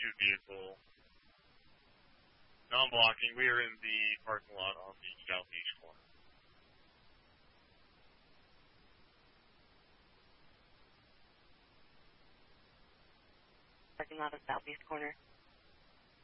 vehicle, non-blocking. We are in the parking lot on the southeast corner. Parking lot of southeast corner.